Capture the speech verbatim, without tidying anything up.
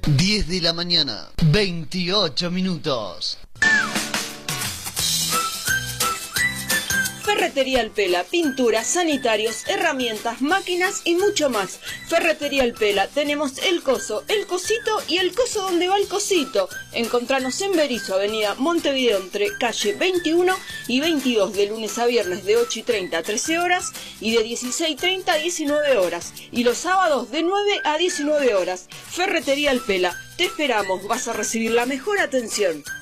diez de la mañana, veintiocho minutos. Ferretería El Pela, pinturas, sanitarios, herramientas, máquinas y mucho más. Ferretería El Pela, tenemos el coso, el cosito y el coso donde va el cosito. Encontranos en Berisso, avenida Montevideo, entre calle veintiuno y veintidós, de lunes a viernes de ocho y treinta a trece horas y de dieciséis y treinta a diecinueve horas. Y los sábados de nueve a diecinueve horas. Ferretería El Pela, te esperamos, vas a recibir la mejor atención.